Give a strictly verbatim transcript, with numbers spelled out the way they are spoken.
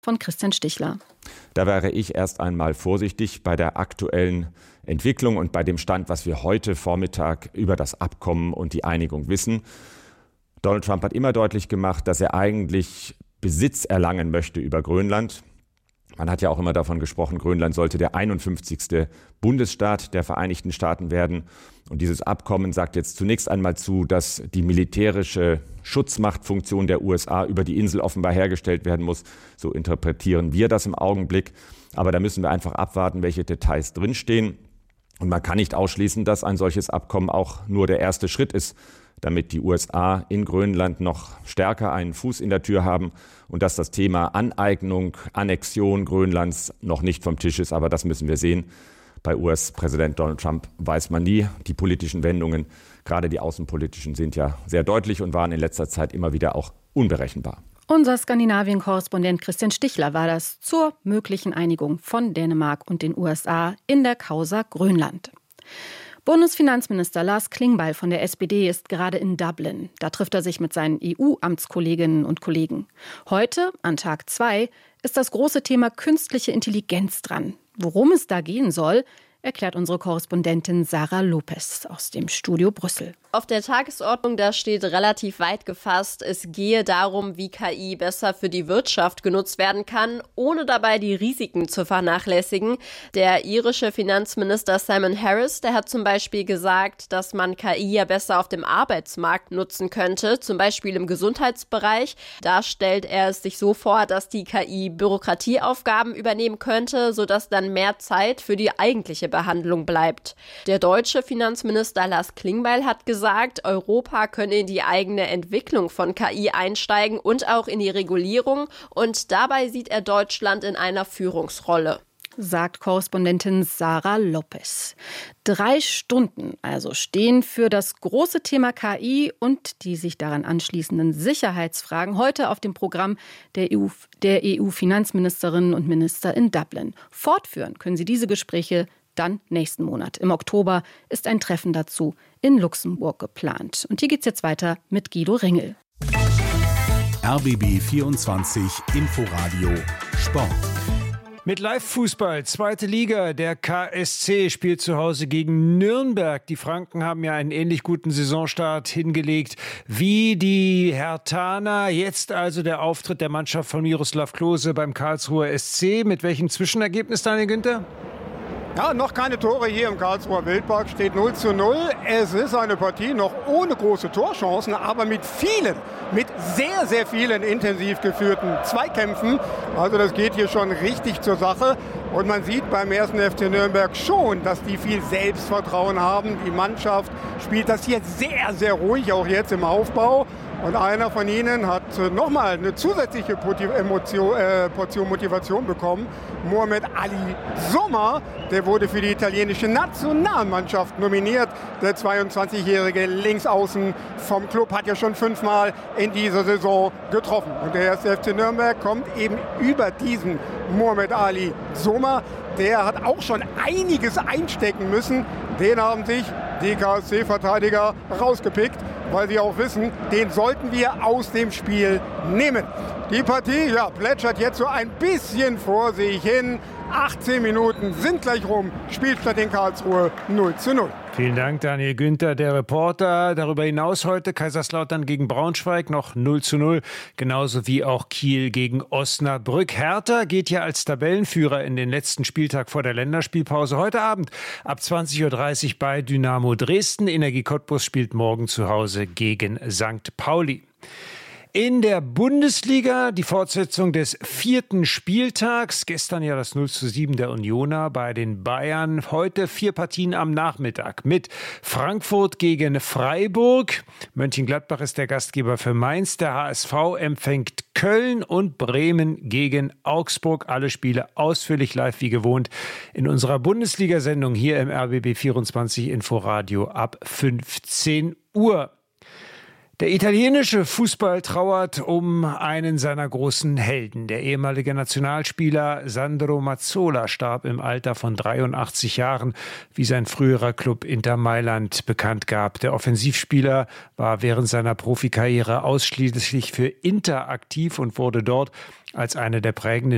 von Christian Stichler. Da wäre ich erst einmal vorsichtig bei der aktuellen Entwicklung und bei dem Stand, was wir heute Vormittag über das Abkommen und die Einigung wissen. Donald Trump hat immer deutlich gemacht, dass er eigentlich Besitz erlangen möchte über Grönland. Man hat ja auch immer davon gesprochen, Grönland sollte der einundfünfzigste Bundesstaat der Vereinigten Staaten werden. Und dieses Abkommen sagt jetzt zunächst einmal zu, dass die militärische Schutzmachtfunktion der U S A über die Insel offenbar hergestellt werden muss. So interpretieren wir das im Augenblick. Aber da müssen wir einfach abwarten, welche Details drinstehen. Und man kann nicht ausschließen, dass ein solches Abkommen auch nur der erste Schritt ist, damit die U S A in Grönland noch stärker einen Fuß in der Tür haben und dass das Thema Aneignung, Annexion Grönlands noch nicht vom Tisch ist. Aber das müssen wir sehen. Bei U S-Präsident Donald Trump weiß man nie. Die politischen Wendungen, gerade die außenpolitischen, sind ja sehr deutlich und waren in letzter Zeit immer wieder auch unberechenbar. Unser Skandinavien-Korrespondent Christian Stichler war das zur möglichen Einigung von Dänemark und den U S A in der Causa Grönland. Bundesfinanzminister Lars Klingbeil von der S P D ist gerade in Dublin. Da trifft er sich mit seinen E U-Amtskolleginnen und Kollegen. Heute, an Tag zwei, ist das große Thema künstliche Intelligenz dran. Worum es da gehen soll, erklärt unsere Korrespondentin Sarah Lopez aus dem Studio Brüssel. Auf der Tagesordnung, da steht relativ weit gefasst, es gehe darum, wie K I besser für die Wirtschaft genutzt werden kann, ohne dabei die Risiken zu vernachlässigen. Der irische Finanzminister Simon Harris, der hat zum Beispiel gesagt, dass man K I ja besser auf dem Arbeitsmarkt nutzen könnte, zum Beispiel im Gesundheitsbereich. Da stellt er es sich so vor, dass die K I Bürokratieaufgaben übernehmen könnte, sodass dann mehr Zeit für die eigentliche Behandlung bleibt. Der deutsche Finanzminister Lars Klingbeil hat gesagt, sagt, Europa könne in die eigene Entwicklung von K I einsteigen und auch in die Regulierung. Und dabei sieht er Deutschland in einer Führungsrolle. Sagt Korrespondentin Sarah Lopez. Drei Stunden also stehen für das große Thema K I und die sich daran anschließenden Sicherheitsfragen heute auf dem Programm der E U, der E U-Finanzministerinnen und Minister in Dublin. Fortführen können sie diese Gespräche dann nächsten Monat. Im Oktober ist ein Treffen dazu in Luxemburg geplant. Und hier geht's jetzt weiter mit Guido Ringel. R B B vierundzwanzig Inforadio Sport. Mit Live-Fußball, zweite Liga, der K S C spielt zu Hause gegen Nürnberg. Die Franken haben ja einen ähnlich guten Saisonstart hingelegt wie die Herthaner. Jetzt also der Auftritt der Mannschaft von Miroslav Klose beim Karlsruher S C. Mit welchem Zwischenergebnis, Daniel Günther? Ja, noch keine Tore hier im Karlsruher Wildpark, steht null zu null. Es ist eine Partie noch ohne große Torchancen, aber mit vielen, mit sehr, sehr vielen intensiv geführten Zweikämpfen. Also das geht hier schon richtig zur Sache. Und man sieht beim ersten F C Nürnberg schon, dass die viel Selbstvertrauen haben. Die Mannschaft spielt das hier sehr, sehr ruhig, auch jetzt im Aufbau. Und einer von ihnen hat nochmal eine zusätzliche Portion, äh, Portion Motivation bekommen. Mohamed Ali Sommer, der wurde für die italienische Nationalmannschaft nominiert. Der zweiundzwanzigjährige Linksaußen vom Club hat ja schon fünfmal in dieser Saison getroffen. Und der erste F C Nürnberg kommt eben über diesen Mohamed Ali Sommer. Der hat auch schon einiges einstecken müssen. Den haben sich die K S C-Verteidiger rausgepickt, weil sie auch wissen, den sollten wir aus dem Spiel nehmen. Die Partie ja, plätschert jetzt so ein bisschen vor sich hin. achtzehn Minuten sind gleich rum. Spielstand in Karlsruhe null zu null. Vielen Dank, Daniel Günther, der Reporter. Darüber hinaus heute Kaiserslautern gegen Braunschweig noch null zu null. Genauso wie auch Kiel gegen Osnabrück. Hertha geht ja als Tabellenführer in den letzten Spieltag vor der Länderspielpause. Heute Abend ab zwanzig Uhr dreißig bei Dynamo Dresden. Energie Cottbus spielt morgen zu Hause gegen Sankt Pauli. In der Bundesliga die Fortsetzung des vierten Spieltags. Gestern ja das null zu sieben der Unioner bei den Bayern. Heute vier Partien am Nachmittag mit Frankfurt gegen Freiburg. Mönchengladbach ist der Gastgeber für Mainz. Der H S V empfängt Köln und Bremen gegen Augsburg. Alle Spiele ausführlich live wie gewohnt in unserer Bundesliga-Sendung hier im R B B vierundzwanzig Inforadio ab fünfzehn Uhr. Der italienische Fußball trauert um einen seiner großen Helden. Der ehemalige Nationalspieler Sandro Mazzola starb im Alter von dreiundachtzig Jahren, wie sein früherer Club Inter Mailand bekannt gab. Der Offensivspieler war während seiner Profikarriere ausschließlich für Inter aktiv und wurde dort als eine der prägenden